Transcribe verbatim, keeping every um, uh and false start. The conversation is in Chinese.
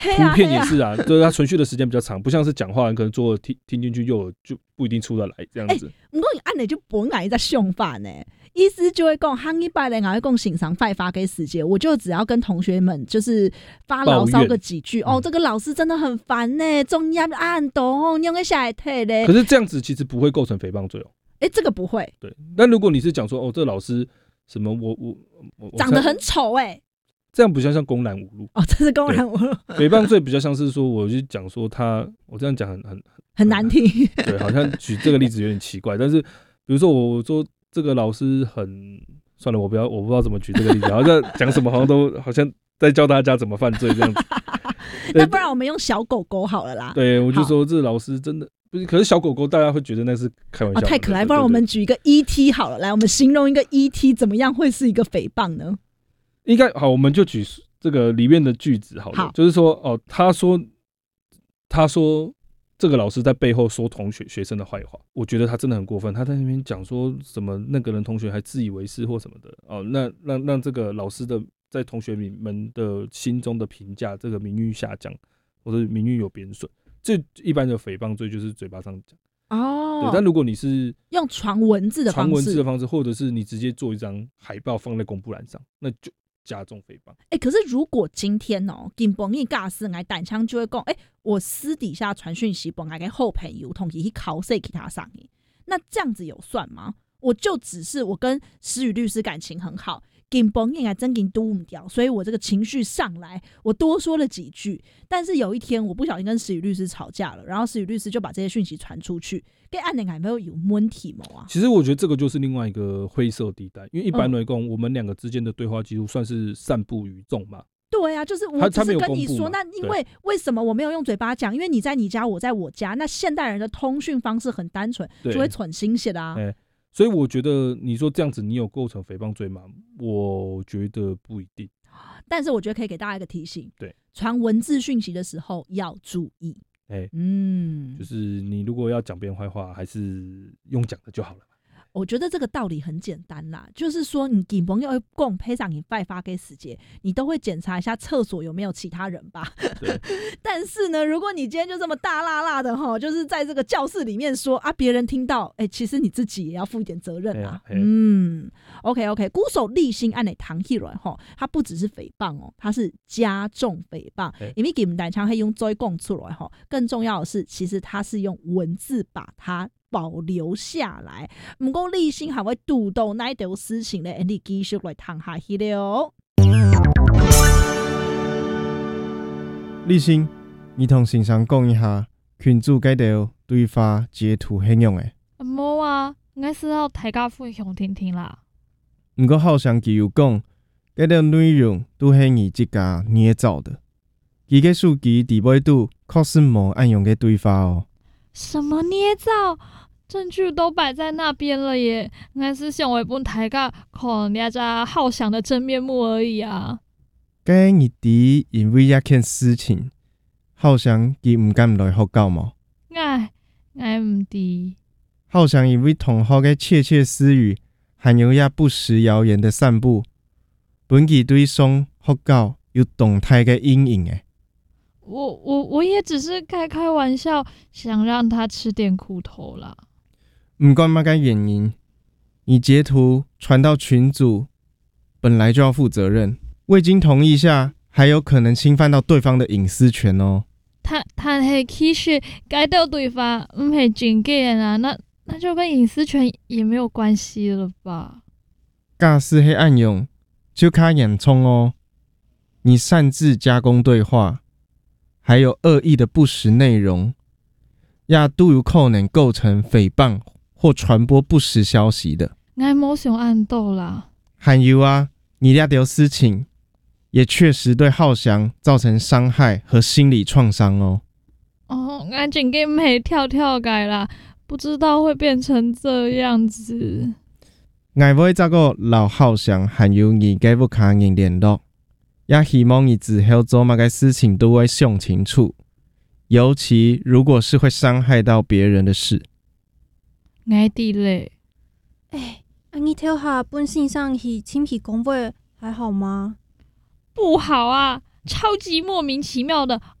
图片也是啊，就是它存续的时间比较长，不像是讲话人可能做听听进去就就不一定出得来这样子。 不过你按你就本来在想法呢，意思就会讲，行一百人还会讲欣赏派发给死节，我就只要跟同学们就是发牢骚个几句哦，这个老师真的很烦呢，中央按多用个下来退嘞。 可是这样子其实不会构成诽谤罪哦。 哎、欸，这个不会。 对，但如果你是讲说哦，这个老师什么我我我长得很丑哎、欸。 这样比较像公然侮辱哦， 这是公然侮辱。 诽谤罪比较像是说，我就讲说他，我这样讲很很很难听。 对，好像举这个例子有点奇怪，但是比如说我说这个老师很，算了，我不要，我不知道怎么举这个例子，好像讲什么好像都好像在教大家怎么犯罪这样子。 那不然我们用小狗狗好了啦。 对，我就说这老师真的不是，可是小狗狗大家会觉得那是开玩笑、哦， 太可爱。不然我们举一个 E T 好了，来，我们形容一个 E T 怎么样会是一个诽谤呢？ 应该好，我们就举这个里面的句子好了，好就是说哦，他说他说这个老师在背后说同学学生的坏话，我觉得他真的很过分。他在那边讲说什么那个人同学还自以为是或什么的哦，那让让这个老师的在同学们的心中的评价，这个名誉下降，或者名誉有贬损，这一般的诽谤罪就是嘴巴上讲。哦，对，但如果你是用传文字的方式， 传文字的方式，或者是你直接做一张海报放在公布栏上，那就加重诽谤。 哎、欸，可是如果今天哦，金本义尬死来胆枪就会讲，哎、欸，我私底下传讯息本来给后朋友，同时去考试给他上，那这样子有算吗？我就只是我跟施宇律师感情很好，金本义还真给嘟唔掉，所以我这个情绪上来，我多说了几句。但是有一天我不小心跟施宇律师吵架了，然后施宇律师就把这些讯息传出去，跟案件还没有有问题吗？啊， 其实我觉得这个就是另外一个灰色地带，因为一般来讲、嗯，我们两个之间的对话记录算是散布于众嘛。 对啊，就是我只是跟你说，那因为为什么我没有用嘴巴讲？因为你在你家，我在我家，那现代人的通讯方式很单纯，就会存新鲜的啊。 欸所以我觉得你说这样子，你有构成诽谤罪吗？我觉得不一定。 但是我觉得可以给大家一个提醒， 对， 传文字讯息的时候要注意。 哎、欸，嗯，就是你如果要讲别人坏话，还是用讲的就好了。 我觉得这个道理很简单啦，就是说你给朋友共配上你拜发给死节，你都会检查一下厕所有没有其他人吧。但是呢，如果你今天就这么大辣辣的哈，就是在这个教室里面说啊，别人听到，哎、欸，其实你自己也要负一点责任啊。嗯 ，OK OK， 孤守立新按你唐起来哈，它不只是诽谤哦，它是加重诽谤，因为给我们单枪可以用嘴供出来哈，更重要的是，其实它是用文字把它保留下来，不过立新还会拄到那一条事情咧，你继续来谈下去了。 立新，你同先生讲一下，群主该条对话截图很用诶。 冇啊，应该是要大家分享听听啦。 不过好像佢有讲，该条内容都是你自家捏造的，佢嘅数据伫尾度确实冇按用嘅对话哦。 什么捏造？证据都摆在那边了耶，应该是想为本大家看人家浩翔的真面目而已啊。 该你弟因为一件事情，浩翔佢唔敢来学校吗？ 哎，哎唔知。 浩翔因为同学嘅窃窃私语，还有一不实谣言的散布，本佢对上学校有动态嘅阴影诶。 我我我也只是开开玩笑，想让他吃点苦头啦。 不管乜嘅原因，你截图传到群组，本来就要负责任。未经同意下，还有可能侵犯到对方的隐私权哦。 但但是其实改掉对方唔系真假啊，那那就跟隐私权也没有关系了吧？ 假使系暗用，就卡严重哦。你擅自加工对话，还有恶意的不实内容，也都有可能构成诽谤或传播不实消息的。 我冇想按到啦。 还有啊，你那条事情也确实对浩翔造成伤害和心理创伤哦。 哦，我真嘅唔系跳跳改啦，不知道会变成这样子。 我会照顾老浩翔还有你嘅不卡人联络，也希望你之后做乜嘅事情都会想清楚，尤其如果是会伤害到别人的事。 我知咧。 哎，安尼跳下本信上去亲皮公会还好吗？ 不好啊， 超级莫名其妙的